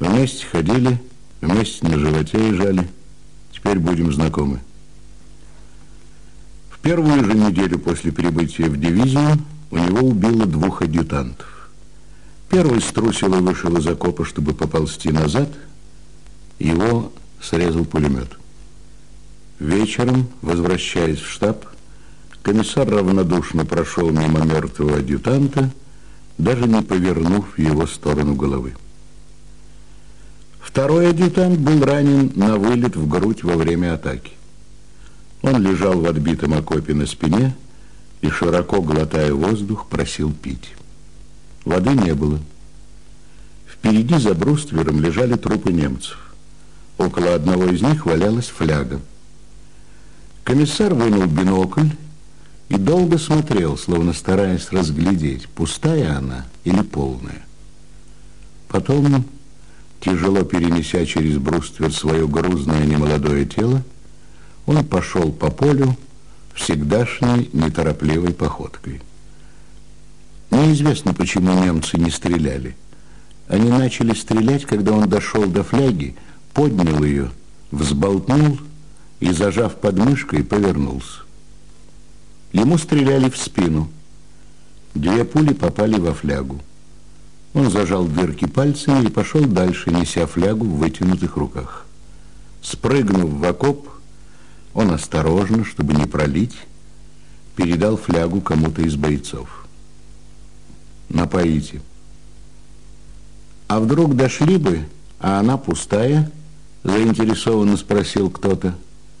Вместе ходили, вместе на животе лежали. Теперь будем знакомы. В первую же неделю после прибытия в дивизию у него убило 2 адъютантов. Первый струсил и вышел из окопа, чтобы поползти назад. Его срезал пулемет. Вечером, возвращаясь в штаб, комиссар равнодушно прошел мимо мертвого адъютанта, даже не повернув в его сторону головы. Второй адъютант был ранен на вылет в грудь во время атаки. Он лежал в отбитом окопе на спине и, широко глотая воздух, просил пить. Воды не было. Впереди за бруствером лежали трупы немцев. Около одного из них валялась фляга. Комиссар вынул бинокль и долго смотрел, словно стараясь разглядеть, пустая она или полная. Потом, тяжело перенеся через бруствер свое грузное немолодое тело, он пошел по полю всегдашней неторопливой походкой. Неизвестно, почему немцы не стреляли. Они начали стрелять, когда он дошел до фляги, поднял ее, взболтнул и, зажав подмышкой, повернулся. Ему стреляли в спину. 2 пули попали во флягу. Он зажал дырки пальцами и пошел дальше, неся флягу в вытянутых руках. Спрыгнув в окоп, он осторожно, чтобы не пролить, передал флягу кому-то из бойцов. «Напоите». «А вдруг дошли бы, а она пустая?» — заинтересованно спросил кто-то.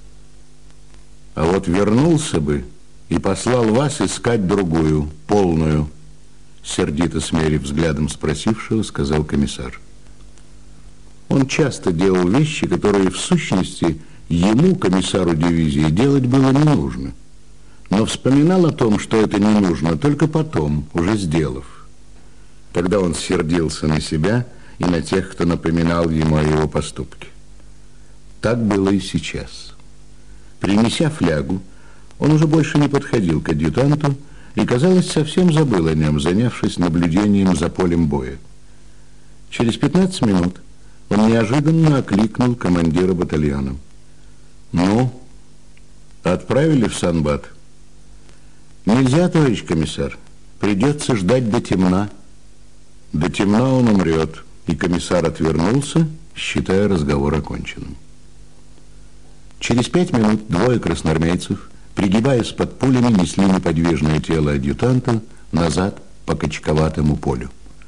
«А вот вернулся бы и послал вас искать другую, полную», — сердито смерив взглядом спросившего, сказал комиссар. Он часто делал вещи, которые в сущности ему, комиссару дивизии, делать было не нужно, но вспоминал о том, что это не нужно, только потом, уже сделав. Тогда он сердился на себя и на тех, кто напоминал ему о его поступке. Так было и сейчас. Принеся флягу, он уже больше не подходил к адъютанту и, казалось, совсем забыл о нем, занявшись наблюдением за полем боя. Через 15 минут он неожиданно окликнул командира батальона. «Ну, отправили в Санбат?» «Нельзя, товарищ комиссар. Придется ждать до темна». «До темна он умрет», и комиссар отвернулся, считая разговор оконченным. Через 5 минут 2 красноармейцев, пригибаясь под пулями, несли неподвижное тело адъютанта назад по качковатому полю.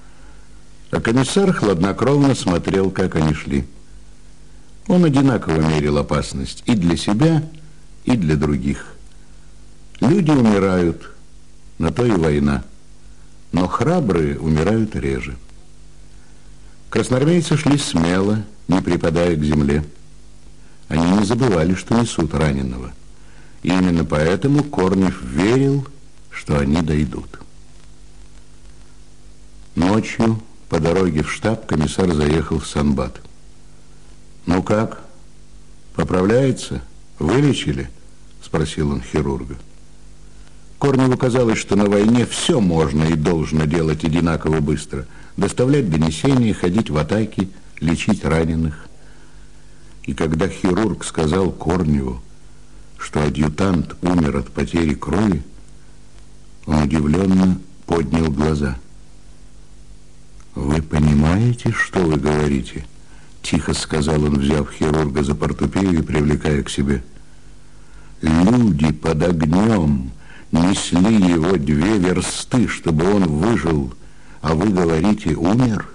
А комиссар хладнокровно смотрел, как они шли. Он одинаково мерил опасность и для себя, и для других. Люди умирают, на то и война, но храбрые умирают реже. Красноармейцы шли смело, не припадая к земле. Они не забывали, что несут раненого. И именно поэтому Корнев верил, что они дойдут. Ночью по дороге в штаб комиссар заехал в Санбат. «Ну как? Поправляется? Вылечили?» – спросил он хирурга. Корневу казалось, что на войне все можно и должно делать одинаково быстро. Доставлять донесения, ходить в атаки, лечить раненых. И когда хирург сказал Корневу, что адъютант умер от потери крови, он удивленно поднял глаза. «Вы понимаете, что вы говорите?» – тихо сказал он, взяв хирурга за портупею и привлекая к себе. «Люди под огнем несли его 2 версты, чтобы он выжил, а вы говорите, умер?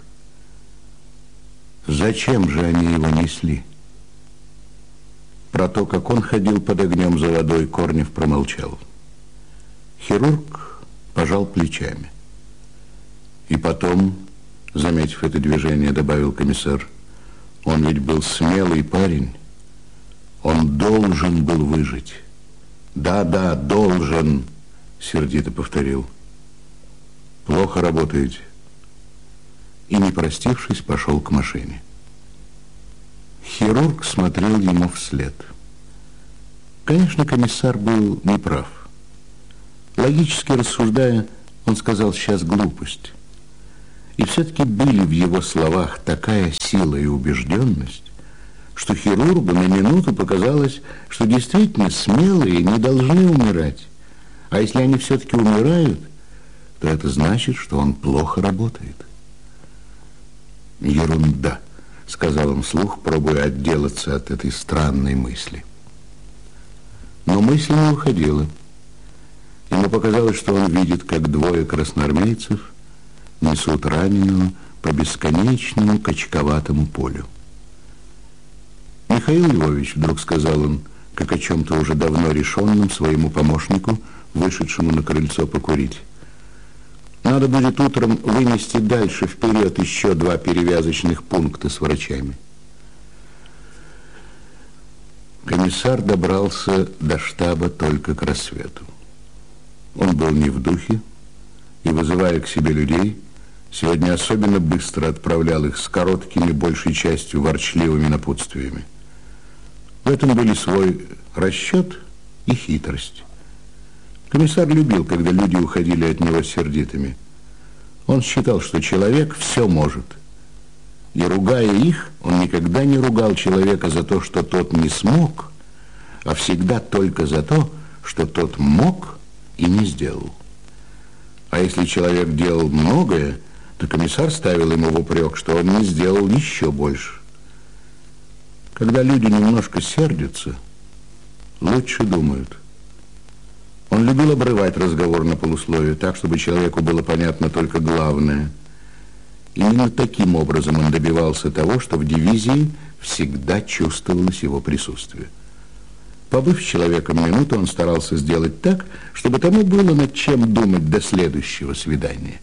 Зачем же они его несли?» Про то, как он ходил под огнем за водой, Корнев промолчал. Хирург пожал плечами. И потом, заметив это движение, добавил комиссар, он ведь был смелый парень. Он должен был выжить. «Да, должен», — сердито повторил. «Плохо работаете». И, не простившись, пошел к машине. Хирург смотрел ему вслед. Конечно, комиссар был неправ. Логически рассуждая, он сказал сейчас глупость. И все-таки были в его словах такая сила и убежденность, что хирургу на минуту показалось, что действительно смелые не должны умирать. А если они все-таки умирают, то это значит, что он плохо работает. «Ерунда», — сказал он вслух, пробуя отделаться от этой странной мысли. Но мысль не уходила. Ему показалось, что он видит, как двое красноармейцев несут раненого по бесконечному качковатому полю. «Михаил Львович», — вдруг сказал он, как о чем-то уже давно решенном, своему помощнику, вышедшему на крыльцо покурить, «надо будет утром вынести дальше вперед еще 2 перевязочных пункта с врачами». Комиссар добрался до штаба только к рассвету. Он был не в духе и, вызывая к себе людей, сегодня особенно быстро отправлял их с короткими, большей частью ворчливыми напутствиями. В этом были свой расчет и хитрость. Комиссар любил, когда люди уходили от него сердитыми. Он считал, что человек все может. И, ругая их, он никогда не ругал человека за то, что тот не смог, а всегда только за то, что тот мог и не сделал. А если человек делал многое, то комиссар ставил ему в упрек, что он не сделал еще больше. Когда люди немножко сердятся, лучше думают. Он любил обрывать разговор на полусловие, так, чтобы человеку было понятно только главное. Именно таким образом он добивался того, что в дивизии всегда чувствовалось его присутствие. Побыв с человеком минуту, он старался сделать так, чтобы тому было над чем думать до следующего свидания.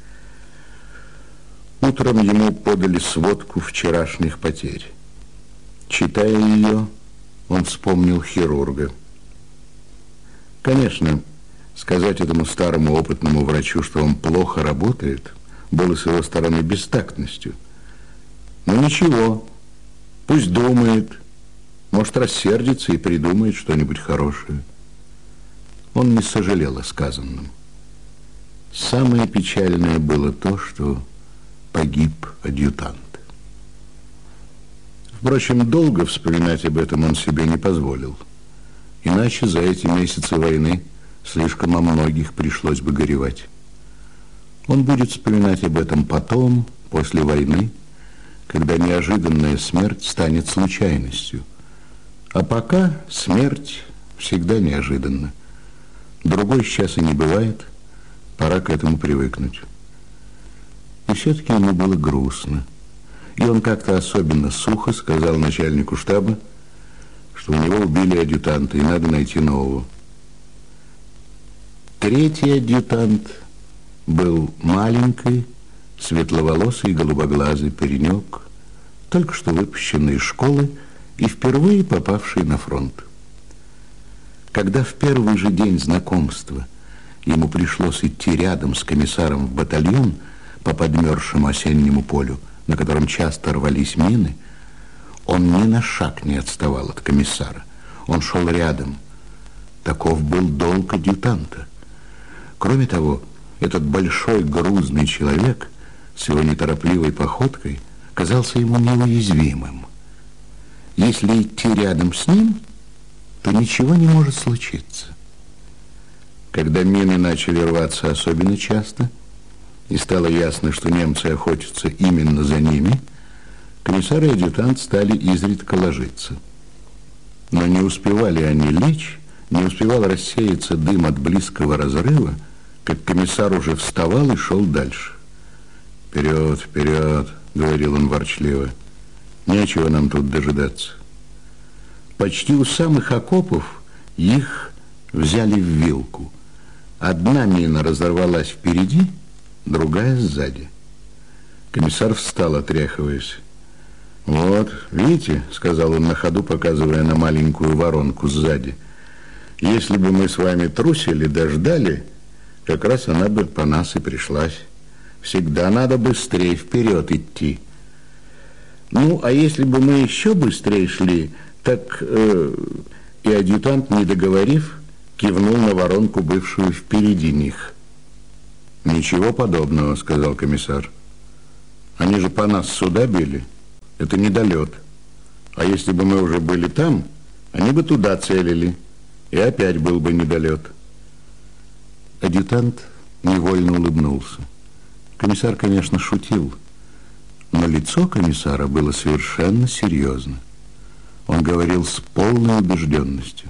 Утром ему подали сводку вчерашних потерь. Читая ее, он вспомнил хирурга. Конечно, сказать этому старому опытному врачу, что он плохо работает, было с его стороны бестактностью. Но ничего, пусть думает, может, рассердится и придумает что-нибудь хорошее. Он не сожалел о сказанном. Самое печальное было то, что погиб адъютант. Впрочем, долго вспоминать об этом он себе не позволил. Иначе за эти месяцы войны слишком о многих пришлось бы горевать. Он будет вспоминать об этом потом, после войны, когда неожиданная смерть станет случайностью. А пока смерть всегда неожиданна. Другой сейчас и не бывает, пора к этому привыкнуть. И все-таки ему было грустно. И он как-то особенно сухо сказал начальнику штаба, что у него убили адъютанта, и надо найти нового. Третий адъютант был маленький, светловолосый, голубоглазый паренек, только что выпущенный из школы и впервые попавший на фронт. Когда в первый же день знакомства ему пришлось идти рядом с комиссаром в батальон по подмерзшему осеннему полю, на котором часто рвались мины, он ни на шаг не отставал от комиссара. Он шел рядом. Таков был долг адъютанта. Кроме того, этот большой грузный человек с его неторопливой походкой казался ему неуязвимым. Если идти рядом с ним, то ничего не может случиться. Когда мины начали рваться особенно часто, и стало ясно, что немцы охотятся именно за ними, комиссар и адъютант стали изредка ложиться. Но не успевали они лечь, не успевал рассеяться дым от близкого разрыва, как комиссар уже вставал и шел дальше. «Вперед, вперед!» — говорил он ворчливо. «Нечего нам тут дожидаться». Почти у самых окопов их взяли в вилку. Одна мина разорвалась впереди, другая сзади. Комиссар встал, отряхиваясь. «Вот, видите, — сказал он на ходу, показывая на маленькую воронку сзади, — если бы мы с вами трусили, дождали, как раз она бы по нас и пришлась. Всегда надо быстрее вперед идти. Ну, а если бы мы еще быстрее шли, так...» И адъютант, не договорив, кивнул на воронку, бывшую впереди них. «Ничего подобного, — сказал комиссар. Они же по нас сюда били. Это недолет. А если бы мы уже были там, они бы туда целили. И опять был бы недолет. Адъютант невольно улыбнулся. Комиссар, конечно, шутил, но лицо комиссара было совершенно серьезно. Он говорил с полной убежденностью.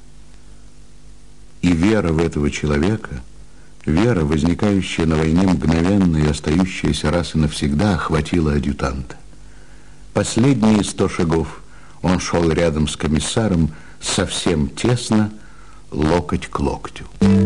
И вера в этого человека, вера, возникающая на войне мгновенно и остающаяся раз и навсегда, охватила адъютанта. Последние 100 шагов он шел рядом с комиссаром, совсем тесно, локоть к локтю.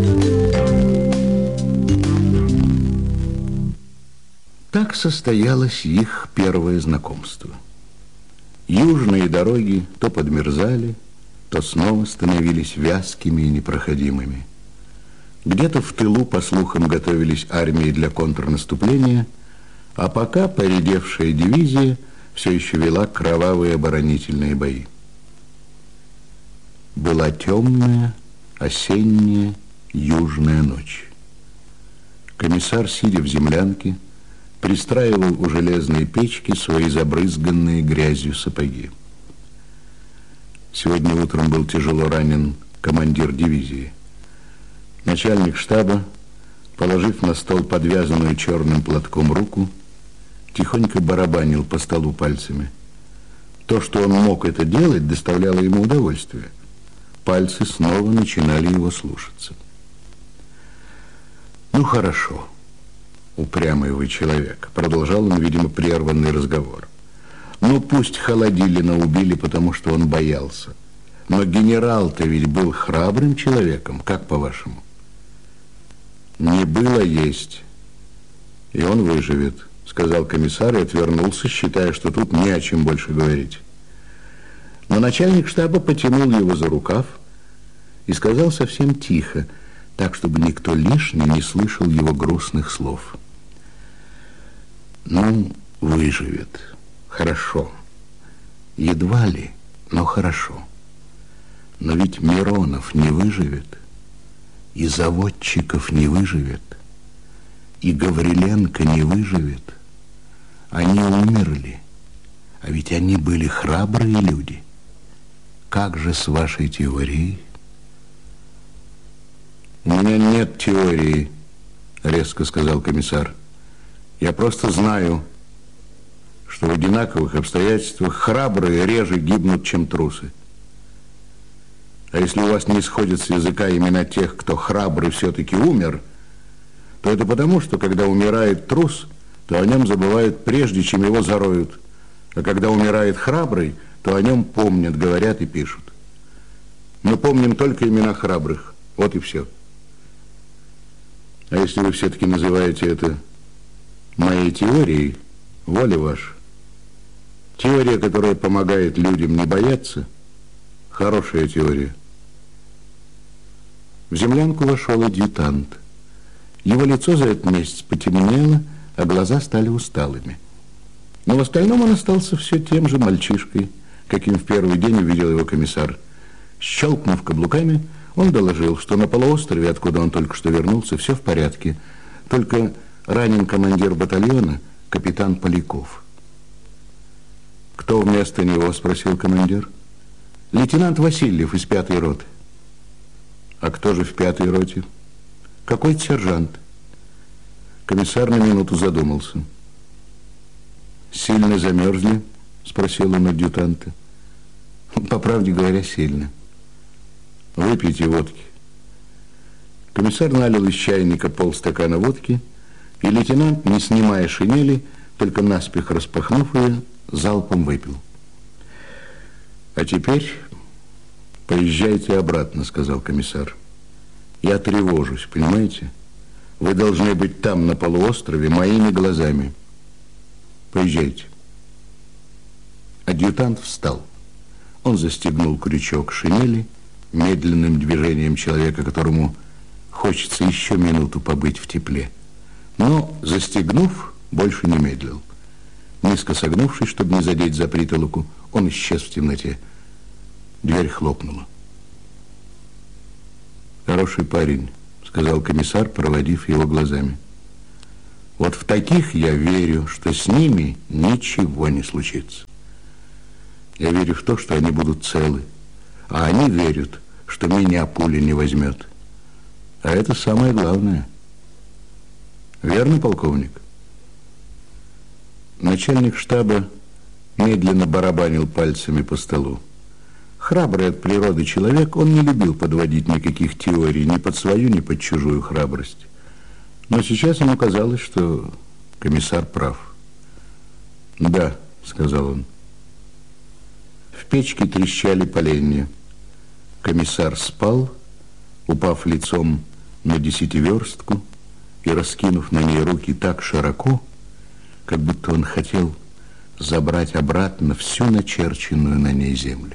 Так состоялось их первое знакомство. Южные дороги то подмерзали, то снова становились вязкими и непроходимыми. Где-то в тылу, по слухам, готовились армии для контрнаступления, а пока поредевшая дивизия все еще вела кровавые оборонительные бои. Была темная, осенняя, южная ночь. Комиссар, сидя в землянке, пристраивал у железной печки свои забрызганные грязью сапоги. Сегодня утром был тяжело ранен командир дивизии. Начальник штаба, положив на стол подвязанную черным платком руку, тихонько барабанил по столу пальцами. То, что он мог это делать, доставляло ему удовольствие. Пальцы снова начинали его слушаться. «Ну, хорошо, упрямый вы человек», — продолжал он, видимо, прерванный разговор. «Ну, пусть Холодилина убили, потому что он боялся. Но генерал-то ведь был храбрым человеком, как по-вашему?» «Не было, есть, и он выживет», — сказал комиссар и отвернулся, считая, что тут не о чем больше говорить. Но начальник штаба потянул его за рукав и сказал совсем тихо, так, чтобы никто лишний не слышал его грустных слов. «Ну, выживет. Хорошо. Едва ли, но хорошо. Но ведь Миронов не выживет, и Заводчиков не выживет, и Гавриленко не выживет. Они умерли, а ведь они были храбрые люди. Как же с вашей теорией?» «У меня нет теории», — резко сказал комиссар. «Я просто знаю, что в одинаковых обстоятельствах храбрые реже гибнут, чем трусы. А если у вас не сходят с языка имена тех, кто храбрый все-таки умер, то это потому, что когда умирает трус, то о нем забывают прежде, чем его зароют. А когда умирает храбрый, то о нем помнят, говорят и пишут. Мы помним только имена храбрых. Вот и все. А если вы все-таки называете это моей теорией, воля ваша. Теория, которая помогает людям не бояться, хорошая теория». В землянку вошел адъютант. Его лицо за этот месяц потемнело, а глаза стали усталыми. Но в остальном он остался все тем же мальчишкой, каким в первый день увидел его комиссар. Щелкнув каблуками, он доложил, что на полуострове, откуда он только что вернулся, все в порядке. Только ранен командир батальона, капитан Поляков. «Кто вместо него?» – спросил командир. «Лейтенант Васильев из 5-й роты». «А кто же в 5-й роте?» «Какой-то сержант». Комиссар на минуту задумался. «Сильно замерзли?» – спросил он адъютанта. «По правде говоря, сильно. Выпейте водки». Комиссар налил из чайника полстакана водки, и лейтенант, не снимая шинели, только наспех распахнув ее, залпом выпил. «А теперь поезжайте обратно», — сказал комиссар. «Я тревожусь, понимаете? Вы должны быть там, на полуострове, моими глазами. Поезжайте». Адъютант встал. Он застегнул крючок шинели медленным движением человека, которому хочется еще минуту побыть в тепле. Но, застегнув, больше не медлил. Низко согнувшись, чтобы не задеть за притолоку, он исчез в темноте. Дверь хлопнула. «Хороший парень», — сказал комиссар, проводив его глазами. Вот в таких я верю, что с ними ничего не случится. Я верю в то, что они будут целы, а они верят, что меня пуля не возьмет. А это самое главное. Верно, полковник? Начальник штаба медленно барабанил пальцами по столу. Храбрый от природы человек, он не любил подводить никаких теорий ни под свою, ни под чужую храбрость. Но сейчас ему казалось, что комиссар прав. «Да», — сказал он. В печке трещали поленья. Комиссар спал, упав лицом на 10-верстку и раскинув на ней руки так широко, как будто он хотел забрать обратно всю начерченную на ней землю.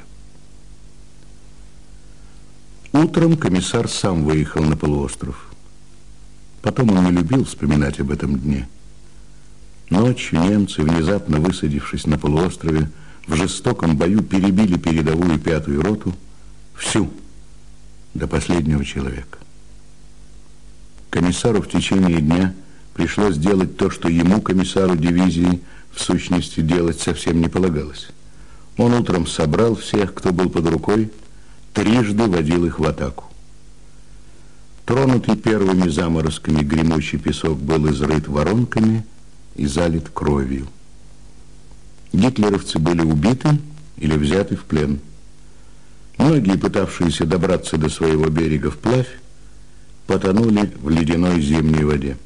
Утром комиссар сам выехал на полуостров. Потом он не любил вспоминать об этом дне. Ночью немцы, внезапно высадившись на полуострове, в жестоком бою перебили передовую 5-ю роту, всю, до последнего человека. Комиссару в течение дня пришлось делать то, что ему, комиссару дивизии, в сущности делать совсем не полагалось. Он утром собрал всех, кто был под рукой, трижды водил их в атаку. Тронутый первыми заморозками гремучий песок был изрыт воронками и залит кровью. Гитлеровцы были убиты или взяты в плен. Многие, пытавшиеся добраться до своего берега вплавь, потонули в ледяной зимней воде.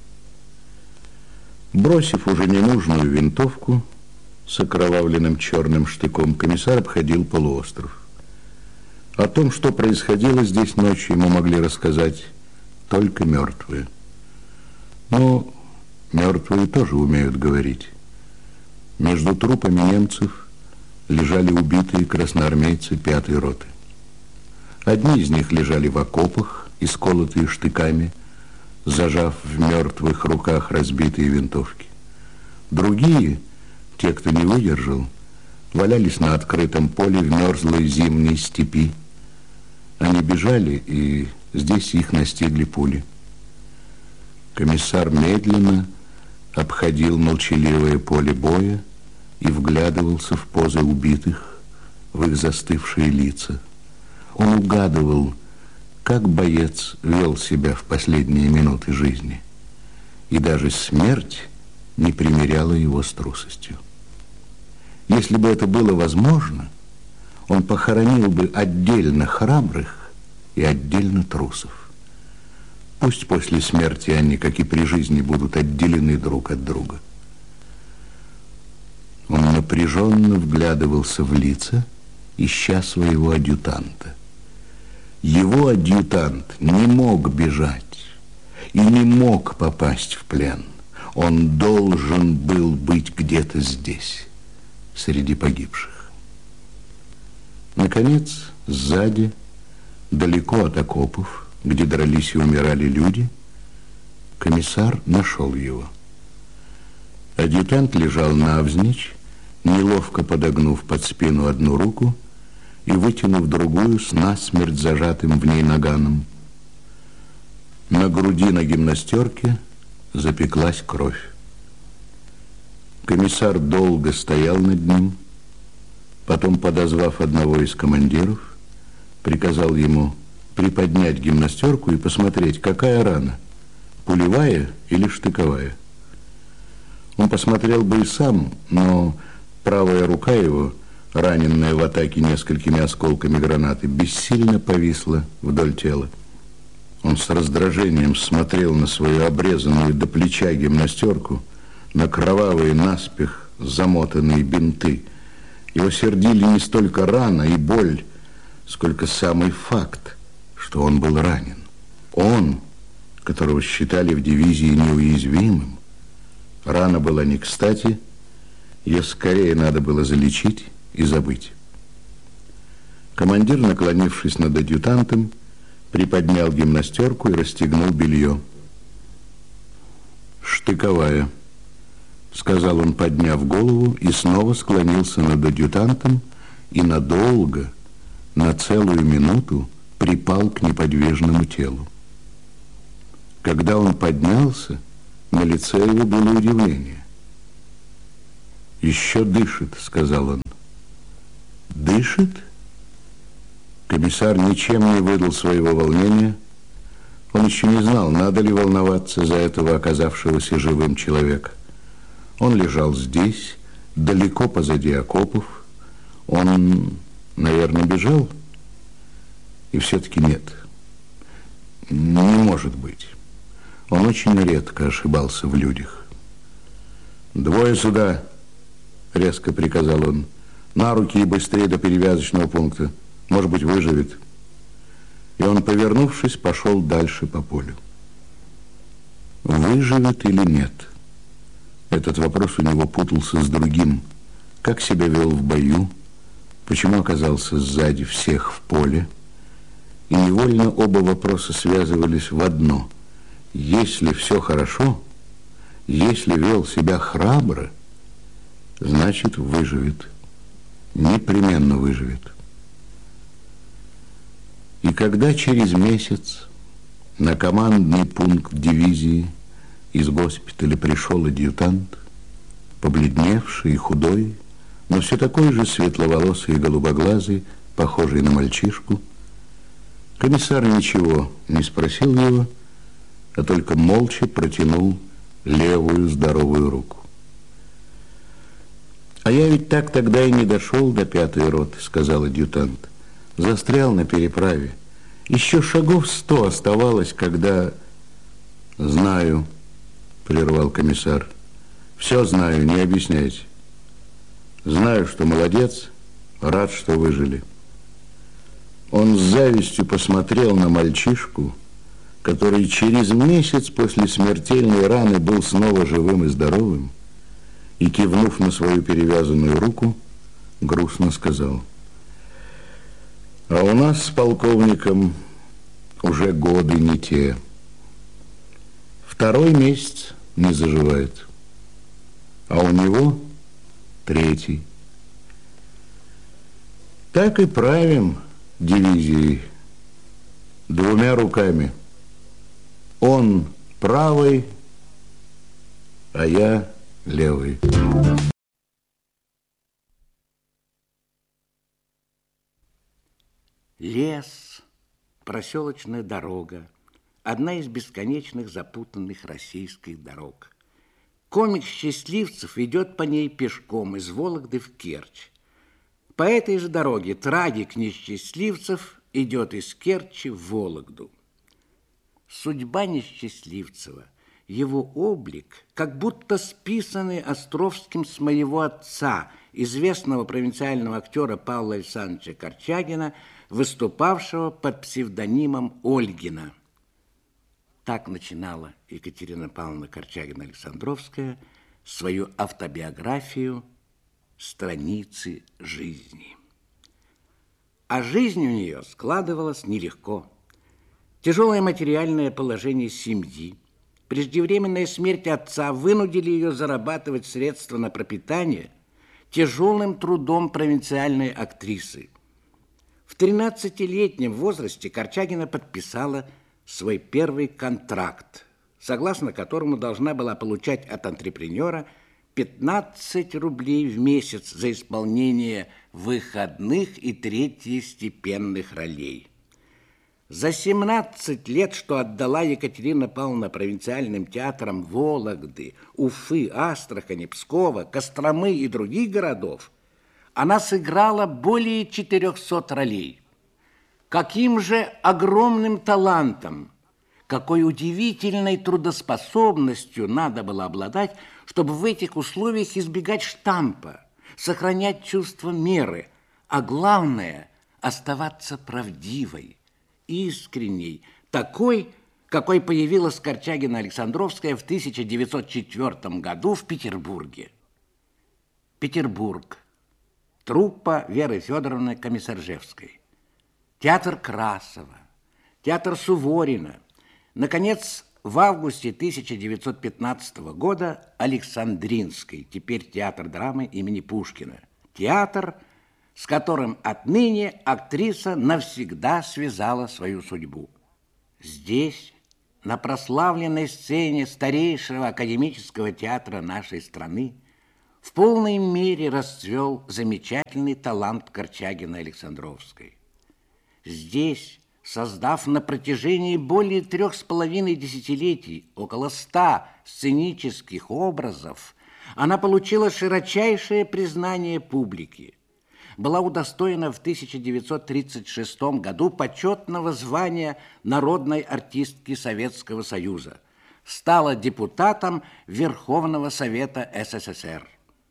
Бросив уже ненужную винтовку с окровавленным черным штыком, комиссар обходил полуостров. О том, что происходило здесь ночью, ему могли рассказать только мертвые. Но мертвые тоже умеют говорить. Между трупами немцев лежали убитые красноармейцы 5-й роты. Одни из них лежали в окопах, исколотые штыками, зажав в мертвых руках разбитые винтовки. Другие, те, кто не выдержал, валялись на открытом поле в мерзлой зимней степи. Они бежали, и здесь их настигли пули. Комиссар медленно обходил молчаливое поле боя и вглядывался в позы убитых, в их застывшие лица. Он угадывал, как боец вел себя в последние минуты жизни, и даже смерть не примиряла его с трусостью. Если бы это было возможно, он похоронил бы отдельно храбрых и отдельно трусов. Пусть после смерти они, как и при жизни, будут отделены друг от друга. Он напряженно вглядывался в лица, ища своего адъютанта. Его адъютант не мог бежать и не мог попасть в плен. Он должен был быть где-то здесь, среди погибших. Наконец, сзади, далеко от окопов, где дрались и умирали люди, комиссар нашел его. Адъютант лежал навзничь, неловко подогнув под спину одну руку и вытянув другую с насмерть зажатым в ней наганом. На груди на гимнастерке запеклась кровь. Комиссар долго стоял над ним, потом, подозвав одного из командиров, приказал ему приподнять гимнастерку и посмотреть, какая рана, пулевая или штыковая. Он посмотрел бы и сам, но правая рука его, раненная в атаке несколькими осколками гранаты, бессильно повисла вдоль тела. Он с раздражением смотрел на свою обрезанную до плеча гимнастерку, на кровавые наспех замотанные бинты. Его сердили не столько рана и боль, сколько самый факт, что он был ранен. Он, которого считали в дивизии неуязвимым. Рана была не кстати, ее скорее надо было залечить и забыть. Командир, наклонившись над адъютантом, приподнял гимнастерку и расстегнул белье. «Штыковая», — сказал он, подняв голову, и снова склонился над адъютантом и надолго, на целую минуту, припал к неподвижному телу. Когда он поднялся, На лице его было удивление. «Еще дышит», — сказал он. «Дышит?» Комиссар ничем не выдал своего волнения. Он еще не знал, надо ли волноваться за этого оказавшегося живым человека. Он лежал здесь, далеко позади окопов. Он, наверное, бежал? И все-таки нет. Не может быть. Он очень редко ошибался в людях. «Двое сюда!» — резко приказал он. «На руки и быстрее до перевязочного пункта. Может быть, выживет». И он, повернувшись, пошел дальше по полю. Выживет или нет? Этот вопрос у него путался с другим. Как себя вел в бою? Почему оказался сзади всех в поле? И невольно оба вопроса связывались в одно. Если все хорошо, если вел себя храбро, значит, выживет. Непременно выживет. И когда через месяц на командный пункт дивизии из госпиталя пришел адъютант, побледневший и худой, но все такой же светловолосый и голубоглазый, похожий на мальчишку, комиссар ничего не спросил его, а только молча протянул левую здоровую руку. «А я ведь так тогда и не дошел до 5-й роты», — сказал адъютант. «Застрял на переправе. Еще шагов 100 оставалось, когда...» «Знаю», — прервал комиссар. «Все знаю, не объясняйте. Знаю, что молодец, рад, что выжили». Он с завистью посмотрел на мальчишку, который через месяц после смертельной раны был снова живым и здоровым, и, кивнув на свою перевязанную руку, грустно сказал: «А у нас с полковником уже годы не те. 2-й месяц не заживает, а у него 3-й. Так и правим дивизией 2 руками. Он правый, а я левый». Лес, проселочная дорога, одна из бесконечных запутанных российских дорог. Комик Счастливцев идет по ней пешком из Вологды в Керчь. По этой же дороге трагик Несчастливцев идет из Керчи в Вологду. Судьба Несчастливцева, его облик, как будто списаны Островским с моего отца, известного провинциального актера Павла Александровича Корчагина, выступавшего под псевдонимом Ольгина. Так начинала Екатерина Павловна Корчагина-Александровская свою автобиографию «Страницы жизни». А жизнь у нее складывалась нелегко. Тяжелое материальное положение семьи, преждевременная смерть отца вынудили ее зарабатывать средства на пропитание тяжелым трудом провинциальной актрисы. В 13-летнем возрасте Корчагина подписала свой первый контракт, согласно которому должна была получать от антрепренера 15 рублей в месяц за исполнение выходных и третьестепенных ролей. За 17 лет, что отдала Екатерина Павловна провинциальным театрам Вологды, Уфы, Астрахани, Пскова, Костромы и других городов, она сыграла более 400 ролей. Каким же огромным талантом, какой удивительной трудоспособностью надо было обладать, чтобы в этих условиях избегать штампа, сохранять чувство меры, а главное – оставаться правдивой, искренней, такой, какой появилась Корчагина-Александровская в 1904 году в Петербурге. Петербург. Труппа Веры Федоровны Комиссаржевской. Театр Красова. Театр Суворина. Наконец, в августе 1915 года Александринский, теперь театр драмы имени Пушкина. Театр, с которым отныне актриса навсегда связала свою судьбу. Здесь, на прославленной сцене старейшего академического театра нашей страны в полной мере расцвел замечательный талант Корчагина Александровской. Здесь, создав на протяжении более 3,5 десятилетий около 100 сценических образов, она получила широчайшее признание публики. Была удостоена в 1936 году почетного звания народной артистки Советского Союза, стала депутатом Верховного Совета СССР.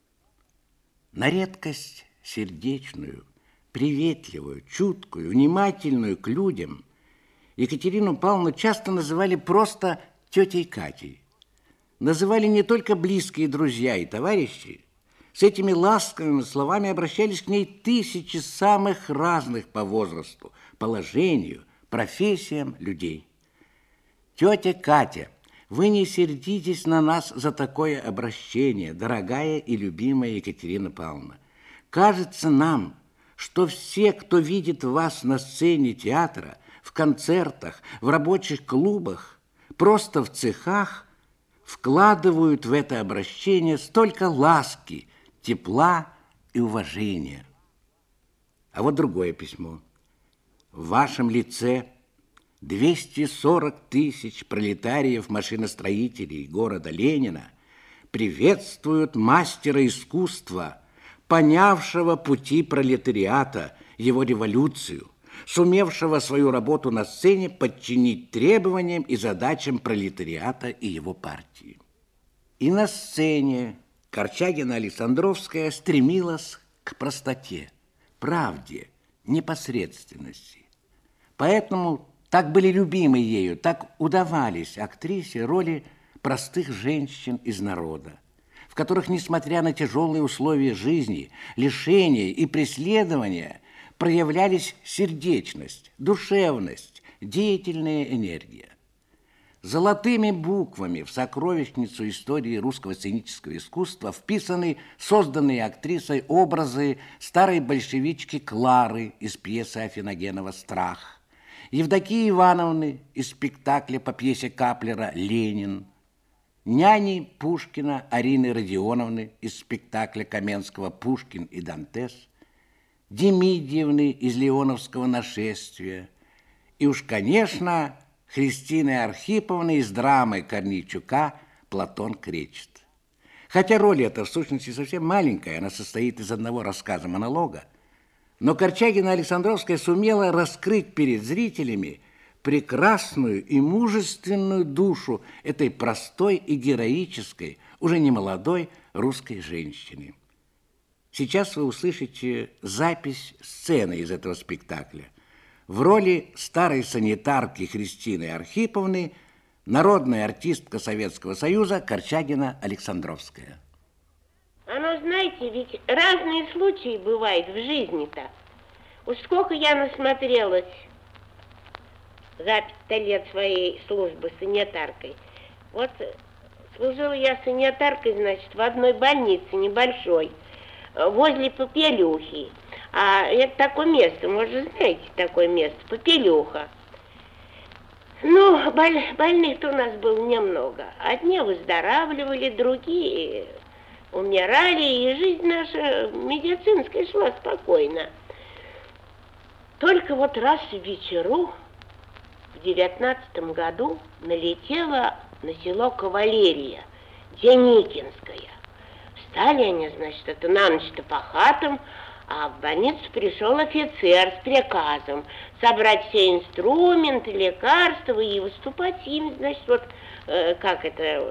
На редкость сердечную, приветливую, чуткую, внимательную к людям Екатерину Павловну часто называли просто тетей Катей. Называли не только близкие друзья и товарищи. С этими ласковыми словами обращались к ней тысячи самых разных по возрасту, положению, профессиям людей. Тетя Катя, вы не сердитесь на нас за такое обращение, дорогая и любимая Екатерина Павловна. Кажется нам, что все, кто видит вас на сцене театра, в концертах, в рабочих клубах, просто в цехах, вкладывают в это обращение столько ласки, тепла и уважения. А вот другое письмо. В вашем лице 240 тысяч пролетариев-машиностроителей города Ленина приветствуют мастера искусства, понявшего пути пролетариата, его революцию, сумевшего свою работу на сцене подчинить требованиям и задачам пролетариата и его партии. И на сцене Корчагина Александровская стремилась к простоте, правде, непосредственности. Поэтому так были любимы ею, так удавались актрисе роли простых женщин из народа, в которых, несмотря на тяжелые условия жизни, лишения и преследования, проявлялись сердечность, душевность, деятельная энергия. Золотыми буквами в сокровищницу истории русского сценического искусства вписаны созданные актрисой образы старой большевички Клары из пьесы Афиногенова «Страх», Евдокии Ивановны из спектакля по пьесе Каплера «Ленин», няни Пушкина Арины Родионовны из спектакля Каменского «Пушкин и Дантес», Демидьевны из Леоновского «Нашествия» и уж, конечно, Христины Архиповны из драмы Корнейчука «Платон кречет». Хотя роль эта в сущности совсем маленькая, она состоит из одного рассказа-монолога, но Корчагина Александровская сумела раскрыть перед зрителями прекрасную и мужественную душу этой простой и героической, уже не молодой русской женщины. Сейчас вы услышите запись сцены из этого спектакля. В роли старой санитарки Христины Архиповны народная артистка Советского Союза Корчагина Александровская. Оно, знаете, ведь разные случаи бывают в жизни-то. Уж сколько я насмотрелась за 5 лет своей службы санитаркой. Вот служила я санитаркой, значит, в одной больнице небольшой, возле Попелюхи. А это такое место, может, знаете, такое место, Попелюха. Ну, больных-то у нас было немного. Одни выздоравливали, другие умирали, и жизнь наша медицинская шла спокойно. Только вот раз в вечеру, в 19 году, налетела на село Кавалерия, Деникинская. Встали они, значит, это на ночь-то по хатам, а в больницу пришел офицер с приказом собрать все инструменты, лекарства и выступать с ними, значит, вот как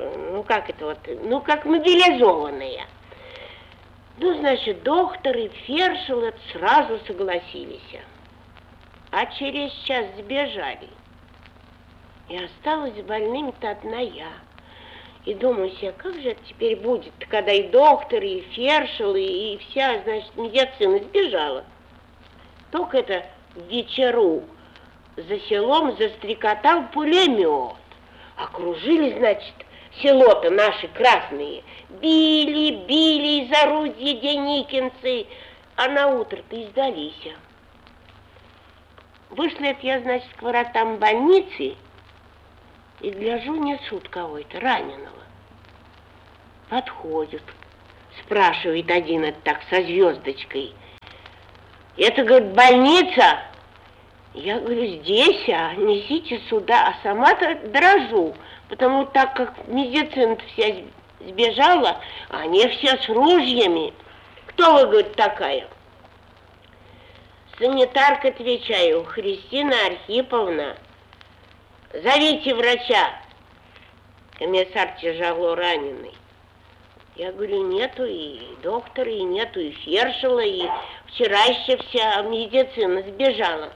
мобилизованные. Ну, значит, доктор и фельдшер сразу согласились, а через час сбежали. И осталась с больными-то одна я. И думаю себе, как же это теперь будет, когда и доктор, и фельдшер, и вся, значит, медицина сбежала. Только это в вечеру за селом застрекотал пулемет. Окружили, значит, село-то наши красные. Били из орудия деникинцы, а на утро-то и сдались. Вышла это я, значит, к воротам больницы, И гляжу, несут кого-то раненого. Подходят. Спрашивает один, это так, со звездочкой. Это, говорит, больница? Я говорю, здесь, а несите сюда. А сама-то дрожу, потому так как медицина вся сбежала, они все с ружьями. Кто вы, говорит, такая? Санитарка, отвечаю, Христина Архиповна. Зовите врача. Комиссар тяжело раненый. Я говорю, нету и доктора, и нету и фельдшера, и вчера еще вся медицина сбежала.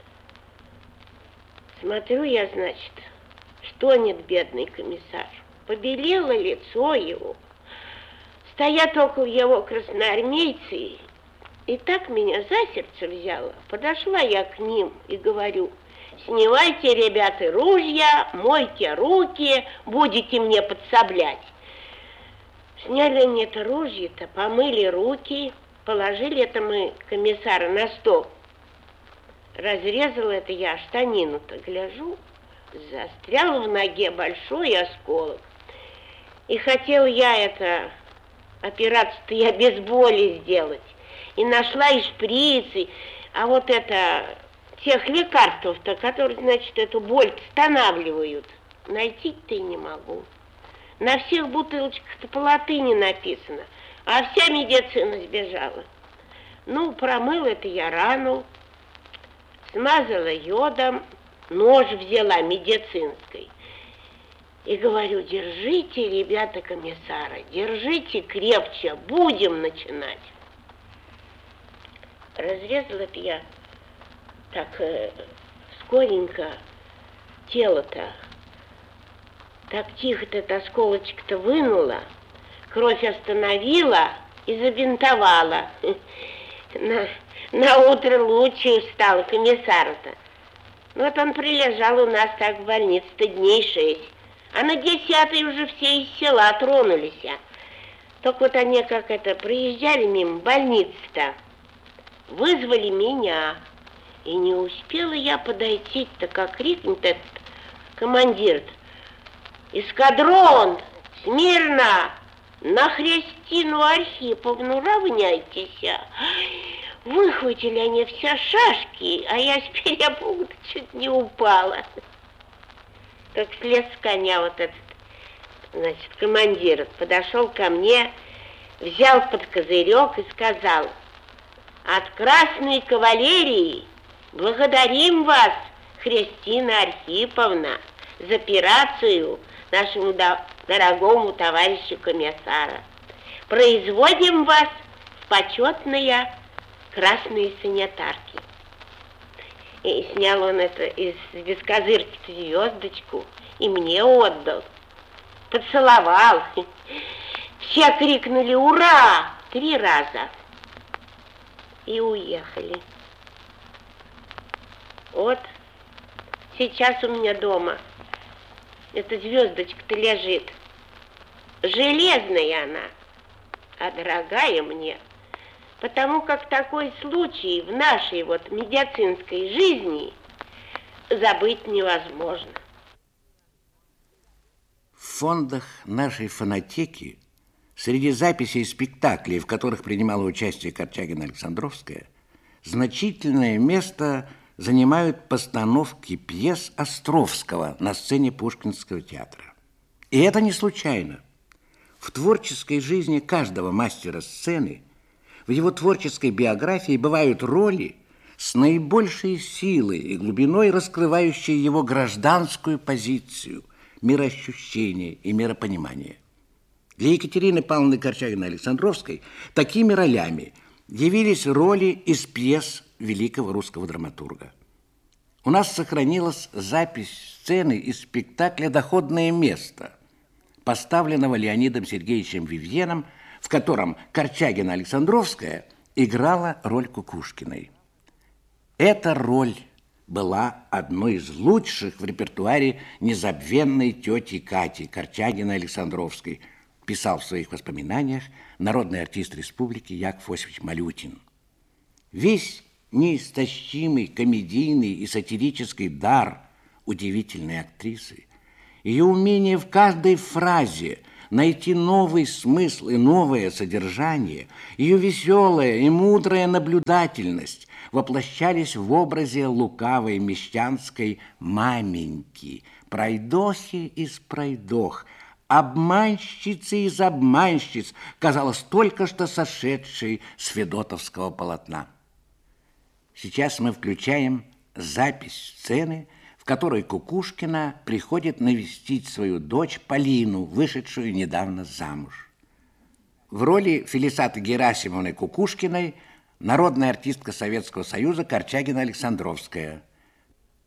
Смотрю я, значит, стонет бедный комиссар. Побелело лицо его. Стоят около его красноармейцы. И так меня за сердце взяло. Подошла я к ним и говорю, снимайте, ребята, ружья, мойте руки, будете мне подсоблять. Сняли они это ружье-то, помыли руки, положили это мы комиссара на стол. Разрезала это я штанину-то, гляжу, застрял в ноге большой осколок. И хотел я это, операцию-то я без боли сделать. И нашла и шприцы, а вот это, тех лекарств-то, которые, значит, эту боль останавливают, найти-то и не могу. На всех бутылочках-то по латыни написано, а вся медицина сбежала. Ну, промыл это я рану, смазала йодом, нож взяла медицинской. И говорю, держите, ребята комиссара, держите крепче, будем начинать. Разрезала это я так скоренько тело-то. Так тихо-то этот осколочек-то вынула, кровь остановила и забинтовала. На утро лучше стало комиссара-то. Вот он прилежал у нас так в больнице-то дней 6. А на 10-й уже все из села тронулись. Только вот они как это, проезжали мимо больницы-то, вызвали меня. И не успела я подойти-то, как крикнет этот командир-то. Эскадрон, смирно, на Христину Архиповну равняйтесь. Выхватили они все шашки, а я с перепугу чуть не упала. Так слез с коня вот этот, значит, командир подошел ко мне, взял под козырек и сказал, от Красной кавалерии благодарим вас, Христина Архиповна, за операцию нашему дорогому товарищу комиссара. Производим вас в почетные красные санитарки. И снял он это из бескозырки звездочку и мне отдал. Поцеловал. Все крикнули «Ура!» 3 раза. И уехали. Вот сейчас у меня дома эта звездочка-то лежит. Железная она, а дорогая мне. Потому как такой случай в нашей вот медицинской жизни забыть невозможно. В фондах нашей фонотеки среди записей спектаклей, в которых принимала участие Корчагина-Александровская, значительное место занимают постановки пьес Островского на сцене Пушкинского театра. И это не случайно. В творческой жизни каждого мастера сцены, в его творческой биографии бывают роли с наибольшей силой и глубиной, раскрывающие его гражданскую позицию, мироощущение и миропонимание. Для Екатерины Павловны Корчагиной-Александровской такими ролями явились роли из пьес великого русского драматурга. У нас сохранилась запись сцены из спектакля «Доходное место», поставленного Леонидом Сергеевичем Вивьеном, в котором Корчагина-Александровская играла роль Кукушкиной. Эта роль была одной из лучших в репертуаре незабвенной тети Кати Корчагиной-Александровской, писал в своих воспоминаниях народный артист республики Яков Осипович Малютин. Весь неистощимый комедийный и сатирический дар удивительной актрисы Ее умение в каждой фразе найти новый смысл и новое содержание, ее веселая и мудрая наблюдательность воплощались в образе лукавой мещанской маменьки, пройдохи из пройдох, обманщицы из обманщиц, казалось, только что сошедшей с федотовского полотна. Сейчас мы включаем запись сцены, в которой Кукушкина приходит навестить свою дочь Полину, вышедшую недавно замуж. В роли Фелисаты Герасимовны Кукушкиной народная артистка Советского Союза Корчагина-Александровская.